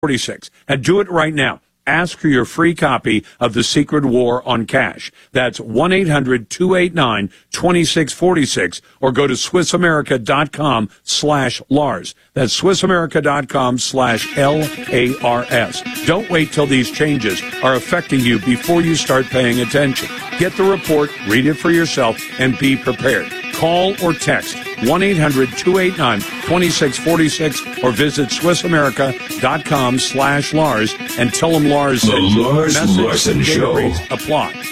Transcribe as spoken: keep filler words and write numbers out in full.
forty-six. And do it right now. Ask for your free copy of The Secret War on Cash. That's one eight hundred two eight nine two six four six or go to SwissAmerica.com slash Lars. That's SwissAmerica.com slash L A R S. Don't wait till these changes are affecting you before you start paying attention. Get the report, read it for yourself, and be prepared. Call or text one eight hundred two eight nine two six four six or visit SwissAmerica.com slash Lars and tell them Lars The Lars Larson Show. apply.